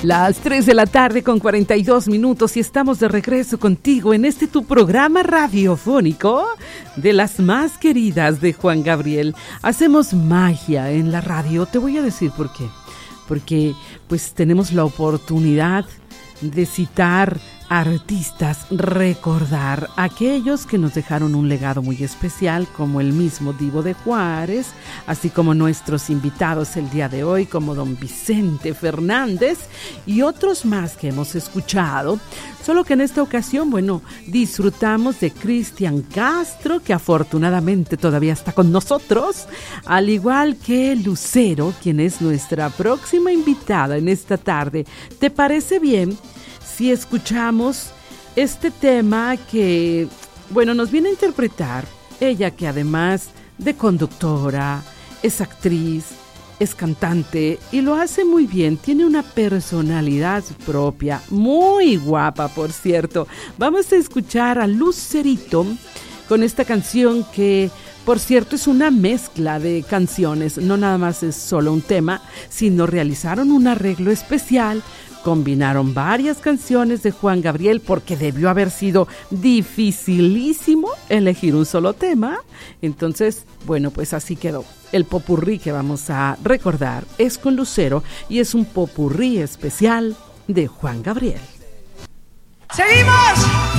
Las 3 de la tarde con 42 minutos y estamos de regreso contigo en este tu programa radiofónico de las más queridas de Juan Gabriel. Hacemos magia en la radio, te voy a decir por qué. Porque pues tenemos la oportunidad de citar artistas, recordar a aquellos que nos dejaron un legado muy especial, como el mismo Divo de Juárez, así como nuestros invitados el día de hoy, como don Vicente Fernández y otros más que hemos escuchado. Solo que en esta ocasión, bueno, disfrutamos de Cristian Castro, que afortunadamente todavía está con nosotros, al igual que Lucero, quien es nuestra próxima invitada en esta tarde. ¿Te parece bien si escuchamos este tema que, bueno, nos viene a interpretar ella, que además de conductora, es actriz, es cantante y lo hace muy bien, tiene una personalidad propia, muy guapa, por cierto? Vamos a escuchar a Lucerito con esta canción que, por cierto, es una mezcla de canciones, no nada más es solo un tema, sino realizaron un arreglo especial. Combinaron varias canciones de Juan Gabriel porque debió haber sido dificilísimo elegir un solo tema. Entonces, bueno, pues así quedó. El popurrí que vamos a recordar es con Lucero y es un popurrí especial de Juan Gabriel. ¡Seguimos!